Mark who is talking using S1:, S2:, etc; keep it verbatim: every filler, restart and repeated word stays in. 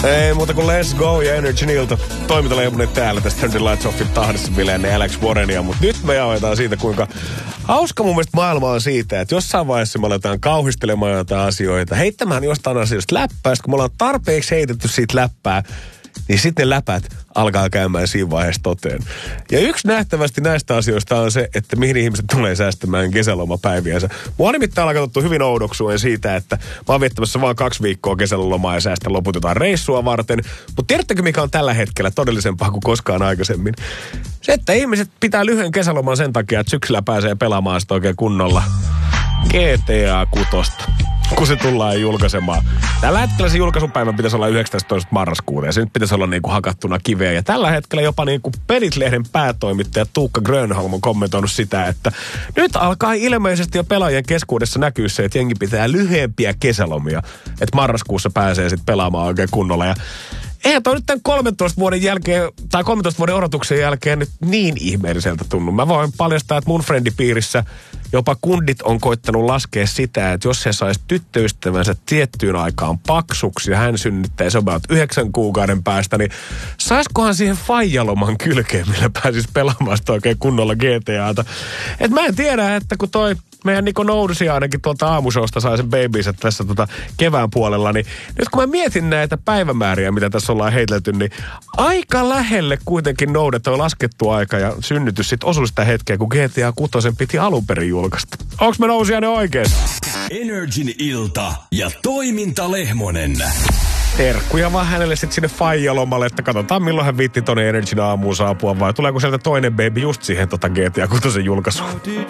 S1: Ei muuta kuin Let's Go ja Energy Nilta. Toimintaleipunen täällä tästä Turn the Lights Offin tahdissa bileenne Alex Warrenia. Mutta nyt me jauhetaan siitä, kuinka hauska mun mielestä maailma on siitä, että jossain vaiheessa me aletaan kauhistelemaan jotain asioita, heittämään jostain asioista läppää. Sitten kun me ollaan tarpeeksi heitetty siitä läppää, niin sitten ne läpät alkaa käymään siinä vaiheessa toteen. Ja yksi nähtävästi näistä asioista on se, että mihin ihmiset tulee säästämään kesälomapäiviänsä. Mua on nimittäin alkaa katsottu hyvin oudoksuen siitä, että mä oon viettämässä vaan kaksi viikkoa kesälomaa ja säästän loput jotain reissua varten. Mutta tiedättekö, mikä on tällä hetkellä todellisempaa kuin koskaan aikaisemmin? Se, että ihmiset pitää lyhyen kesäloman sen takia, että syksyllä pääsee pelaamaan sitä oikein kunnolla G T A kuusi, kun se tullaan julkaisemaan. Tällä hetkellä se julkaisupäivä pitäisi olla yhdeksästoista marraskuuta ja se nyt pitäisi olla niinku hakattuna kiveen. Ja tällä hetkellä jopa niinku Pelit-lehden päätoimittaja Tuukka Grönholm on kommentoinut sitä, että nyt alkaa ilmeisesti jo pelaajien keskuudessa näkyä se, että jengi pitää lyhyempiä kesälomia. Että marraskuussa pääsee sitten pelaamaan oikein kunnolla. Ja eihän toi nyt tämän kolmentoista vuoden jälkeen, tai kolmentoista vuoden odotuksen jälkeen nyt niin ihmeelliseltä tunnu. Mä voin paljastaa, että mun friendipiirissä jopa kundit on koittanut laskea sitä, että jos he sais tyttöystävänsä tiettyyn aikaan paksuksi ja hän synnyttäisi about yhdeksän kuukauden päästä, niin saiskohan siihen faijaloman kylkeen, millä pääsisi pelaamaan sitä oikein kunnolla G T A:ta. Et mä en tiedä, että kun toi meidän Niko Noudusi ainakin tuolta aamushowsta sai sen babynsä tässä tota kevään puolella, niin nyt kun mä mietin näitä päivämääriä, mitä tässä ollaan heitelty, niin aika lähelle kuitenkin Noudet on laskettu aika ja synnytys sit osui sitä hetkeä, kun G T A kuusi piti alun perin julkaista. Onks me Nousiainen oikeesti?
S2: Energin ilta ja Toiminta Lehmonen.
S1: Terkkuja vaan hänelle sitten sinne faijalomalle, että katsotaan milloin hän viitti tonne Energin aamuun saapua vai tuleeko sieltä toinen baby just siihen tota G T A kuusi julkaisuun.